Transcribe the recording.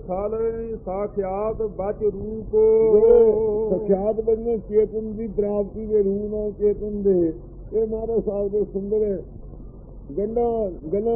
ਥਲ ਸਾਖਿਆਤ ਬਚ ਰੂਪ। ਸਾਖਿਆਤ ਬਚਨ ਚੇਤਨ ਦੀ ਪ੍ਰਾਪਤੀ ਦੇ ਰੂਪ ਨਾਲ ਚੇਤਨ ਦੇ ਇਹ ਮਹਾਰਾਜ ਸਾਹਿਬ ਦੇ ਸੁੰਦਰ ਗੰਨਾ